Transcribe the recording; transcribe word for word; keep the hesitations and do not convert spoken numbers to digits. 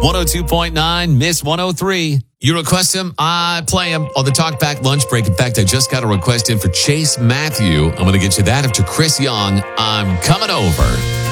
one oh two point nine, Miss one oh three. You request him, I play him on the Talkback Lunch Break. In fact, I just got a request in for Chase Matthew. I'm going to get you that after Chris Young. I'm coming over.